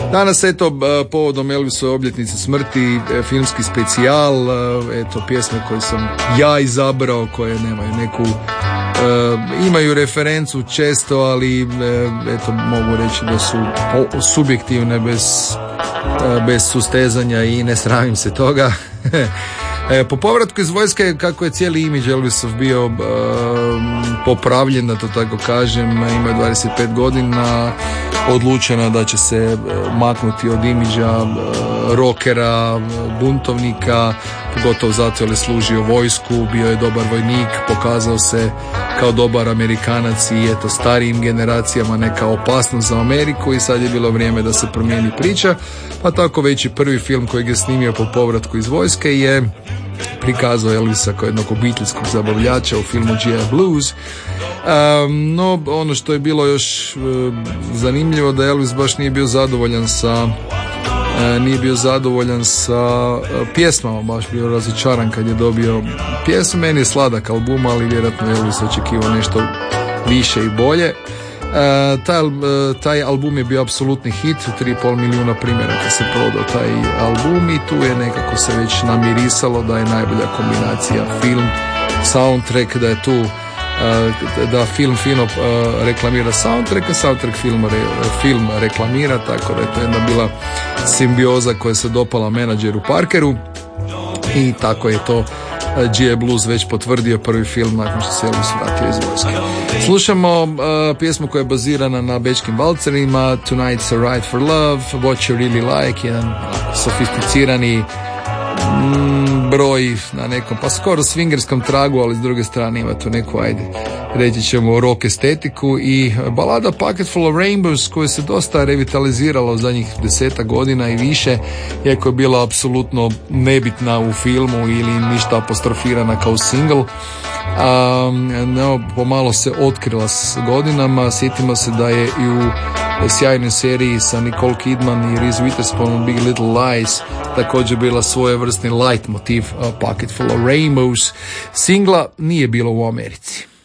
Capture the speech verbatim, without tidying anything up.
Danas, eto, povodom Elvisove obljetnice smrti, filmski specijal, eto, pjesme koje sam ja izabrao, koje nemaju neku, uh, imaju referencu često, ali, uh, eto, mogu reći da su subjektivne, bez, uh, bez sustezanja i ne sramim se toga. Po povratku iz vojske, kako je cijeli imidž Elvisov bio uh, popravljen, da to tako kažem, ima dvadeset pet godina, odlučeno da će se maknuti od imidža uh, rockera, buntovnika, pogotovo zato jer je služio vojsku, bio je dobar vojnik, pokazao se kao dobar Amerikanac i eto starijim generacijama neka opasnost za Ameriku, i sad je bilo vrijeme da se promijeni priča, pa tako već i prvi film kojeg je snimio po povratku iz vojske je prikazao Elvisa kao jednog obiteljskog zabavljača u filmu G I Blues. Um, no, ono što je bilo još uh, zanimljivo, da Elvis baš nije bio zadovoljan sa uh, nije bio zadovoljan sa uh, pjesmama, baš bio razočaran kad je dobio pjesmu. Meni je sladak album, ali vjerojatno Elvis očekivao nešto više i bolje. Uh, taj, uh, taj album je bio apsolutni hit, tri i pol milijuna primjeraka se prodao taj album, i tu je nekako se već namirisalo da je najbolja kombinacija film, soundtrack, da je tu uh, da film fino uh, reklamira soundtrack, a soundtrack film, re, film reklamira, tako da je to jedna bila simbioza koja se dopala menadžeru Parkeru, i tako je to G I Blues već potvrdio, prvi film nakon što se Elvis vratio iz vojske. Slušamo uh, pjesmu koja je bazirana na bečkim valcerima, Tonight's a Ride for Love, What You Really Like, jedan sofisticirani mm, broj na nekom, pa skoro swingerskom tragu, ali s druge strane ima tu neku, ajde, reći ćemo, rock estetiku, i balada Pocket Full of Rainbows, koja se dosta revitalizirala u zadnjih deseta godina i više, iako je bila apsolutno nebitna u filmu ili ništa apostrofirana kao single. Um, no, pomalo se otkrila s godinama. Sjetimo se da je i u sjajnoj seriji sa Nicole Kidman i Reese Witherspoon, Big Little Lies, također bila svojevrsni light motiv uh, Pocket Full of Rainbows. Singla nije bilo u Americi.